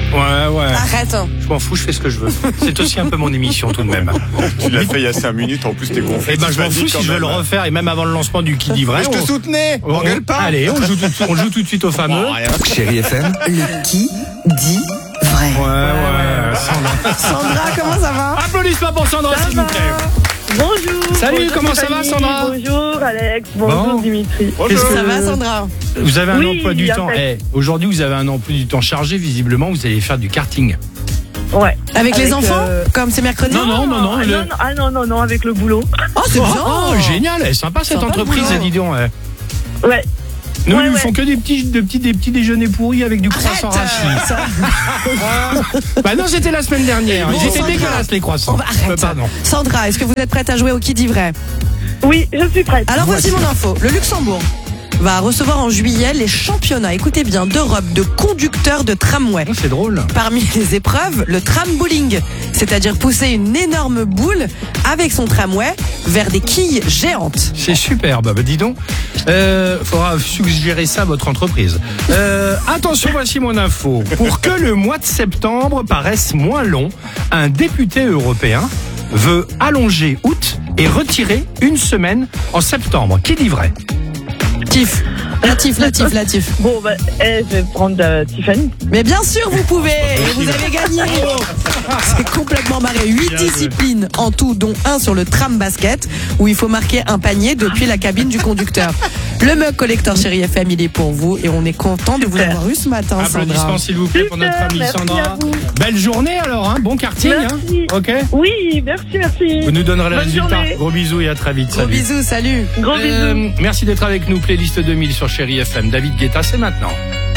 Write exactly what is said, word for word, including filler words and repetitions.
Ouais, ouais. Arrête. Je m'en fous, je fais ce que je veux. C'est aussi un peu mon émission tout de même. Tu l'as fait il y a cinq minutes, en plus t'es gonflé. Eh ben, je m'en fous si je veux le refaire, et même avant le lancement du Qui dit vrai. Je te on- soutenais, on- m'engueule pas. Allez, on joue, tout, de suite- on joue tout de suite au fameux. Bon, rien. Chérie F M. Le qui dit vrai. Ouais, ouais. Sandra. Sandra, comment ça va? Applaudissements pour Sandra, s'il vous plaît. Bonjour. Salut, bonjour comment ça va, Stéphanie, Sandra? Bonjour Alex, bonjour Bon. Dimitri. Qu'est-ce que- Ça va, Sandra? Vous avez un Oui, emploi du temps. impec. Eh, aujourd'hui, vous avez un emploi du temps chargé. Visiblement, vous allez faire du karting. Ouais. Avec, les Avec, enfants? euh, Comme c'est mercredi? Non, non, non, non. Ah, le- non, non, ah non, non, non, avec le boulot. Oh, c'est Oh, bien. oh, génial, eh, sympa cette Sympa le entreprise, boulot. eh, dis donc. eh. Ouais. Nous, Ouais, ils nous ouais. font que des petits, de petits, des petits déjeuners pourris avec du croissant Arrête, rassis. ça. Bah non, c'était la semaine dernière. Bon, Ils étaient Sandra. dégueulasses les croissants. On va- arrête. Euh, pardon. Sandra, est-ce que vous êtes prête à jouer au qui dit vrai? Oui, je suis prête. Alors voici mon info. Le Luxembourg va recevoir en juillet les championnats, écoutez bien, d'Europe de conducteurs de tramway. Oh, c'est drôle. Parmi les épreuves, le tram bowling, c'est-à-dire pousser une énorme boule avec son tramway vers des quilles géantes. C'est superbe. Bah dis donc, euh, faudra suggérer ça à votre entreprise. Euh, attention, voici mon info. Pour que le mois de septembre paraisse moins long, un député européen veut allonger août et retirer une semaine en septembre. Qui dit vrai? Tif, Latif, Latif, Latif. Bon, bah, eh, je vais prendre euh, Tiffany. Mais bien sûr, vous pouvez. Et vous avez gagné. C'est complètement marré. Huit Bien joué. disciplines en tout, dont un sur le tram basket, où il faut marquer un panier depuis la cabine du conducteur. Le mug collector Chérie F M, il est pour vous, et on est content de vous Super. avoir eu ce matin, Sandra. Applaudissements s'il vous plaît pour notre Super, amie merci Sandra. à vous. Belle journée alors, hein, bon karting. Merci. Hein, ok. Oui, merci, merci. Vous nous donnerez les Bonne résultats. journée. Gros bisous et à très vite. Gros Salut. bisous, salut. Gros Euh, bisous. merci d'être avec nous. Playlist deux mille sur Chérie F M. David Guetta, c'est maintenant.